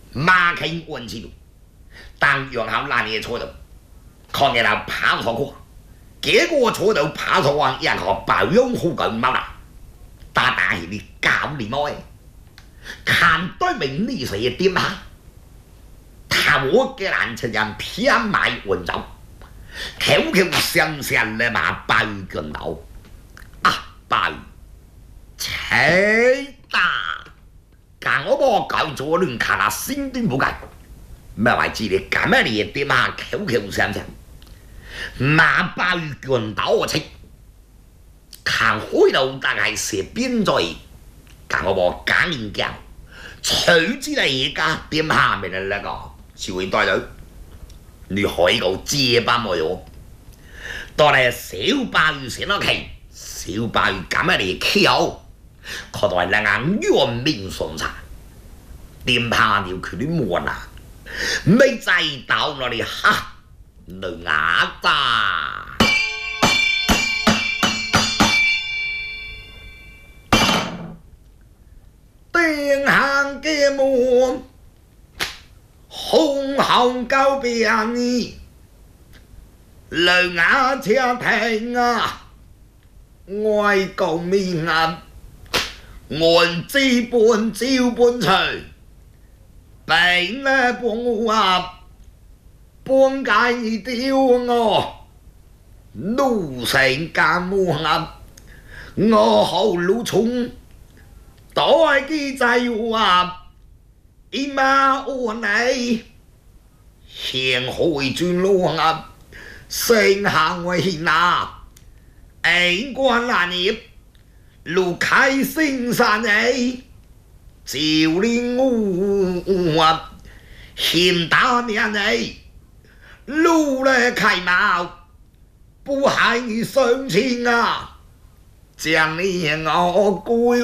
马肯问起路，当杨浩那年出头，看见了爬错过，结果出头爬错王一个保养虎狗猫啦，打起你搞你妈！看对面你谁点下？他我给蓝城人偏买文章，口口声声的嘛包跟老啊包，切打！干我无搞做人看他心定不改，没话知你干咩你点下口口声声，嘛包跟老我切，看开头大概是边在。但我无讲人教，隨之嚟家點下面嘅那個就會帶到你海個接班冇用，當係小鮑魚先落去，小鮑魚咁樣嚟翹，佢都係兩眼怨面順茶，點下條佢啲門啊，未制到我哋哈，你牙咋？定行嘅門，紅紅高邊呢，兩眼車停啊，外公面啊，按之半招半隨，並咧幫我啊，幫解你丟我，路成間門啊，我好路衝。代機制話一馬我你向開轉路啊，升行為那ain't 關那業路開星山你照令我啊現打面你路咧開毛不害你生情啊將你我歸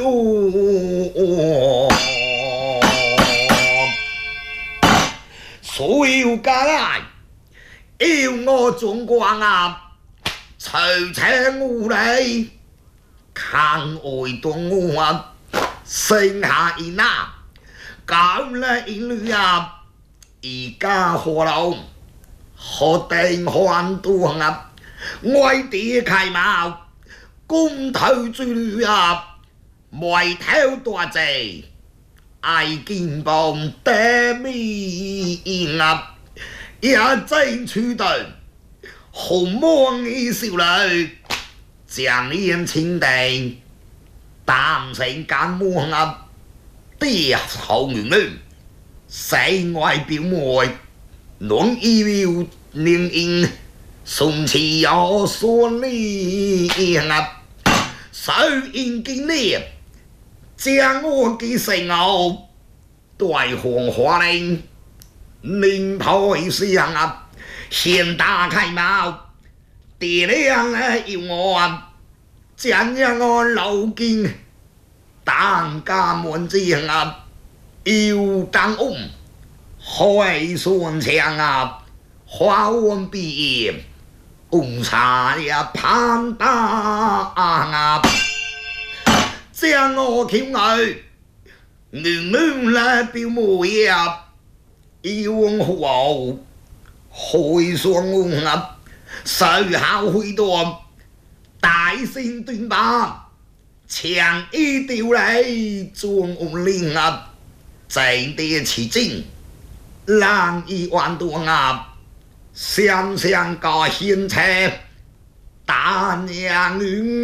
所有家來要我中光啊隨請我嚟看愛當我啊剩下一那咁嚟女啊而家何老何定還多啊愛地開毛公頭住啊，埋頭多謝，愛見幫得面啊，一正處對，紅芒嘅少女，將年青地，擔成間芒啊，啲後面呢，世外表妹，濃意要靈應，送次有所理啊。手應見呢，將我嘅成後對紅花令，令台上啊，現打開毛，地亮咧要我啊，將讓我老見，當家門將啊，要當翁，開算槍啊，花碗畢業。紅茶呀攀打啊，將我翹佢，亂亂咧表妹呀，要我開雙啊，隨後去到大聲斷吧，長衣掉嚟裝令啊，正啲刺精，冷意玩到啊。想想個獻車，打娘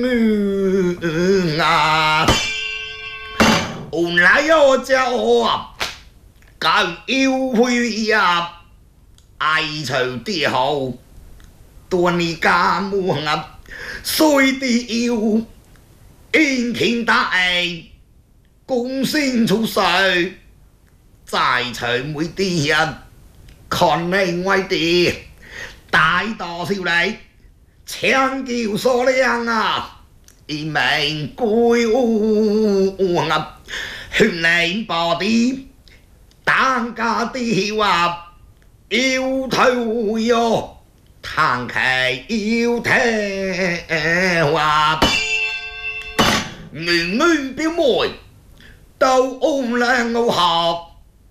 啊！原來我叫我搞要配呀，愛隨啲好，多你家門啊，衰啲要，應傾大愛，公先出世，再隨每啲人。看你外地大多少你搶叫所亮啊一名歸啊勸你bỏ đi當家啲話要退哟堂期要聽話nguyên表妹到ôm lên ngô học